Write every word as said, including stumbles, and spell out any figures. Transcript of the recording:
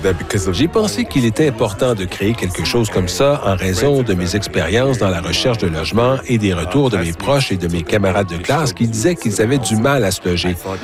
J'ai pensé qu'il était important de créer quelque chose comme ça en raison de mes expériences dans la recherche de logement et des retours de mes proches et de mes camarades de classe qui disaient qu'ils avaient du mal à se loger.